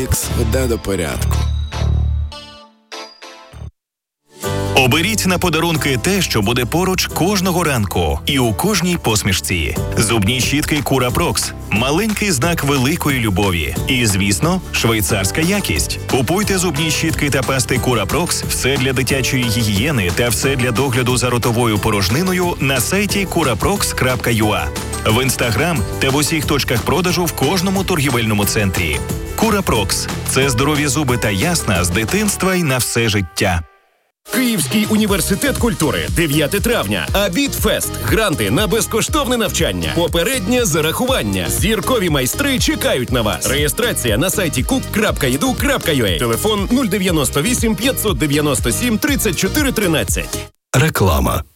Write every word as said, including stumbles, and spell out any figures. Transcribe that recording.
веде до порядку. Оберіть на подарунки те, що буде поруч кожного ранку і у кожній посмішці. Зубні щітки Curaprox – маленький знак великої любові. І, звісно, швейцарська якість. Купуйте зубні щітки та пасти Curaprox, все для дитячої гігієни та все для догляду за ротовою порожниною на сайті curaprox крапка ю а, в Інстаграм та в усіх точках продажу в кожному торгівельному центрі. Curaprox – це здорові зуби та ясна з дитинства й на все життя. Київський університет культури. дев'яте травня. Абітфест. Гранти на безкоштовне навчання. Попереднє зарахування. Зіркові майстри чекають на вас. Реєстрація на сайті кук крапка і ді ю крапка ю а. Телефон нуль дев'яносто вісім п'ятсот дев'яносто сім тридцять чотири тринадцять. Реклама.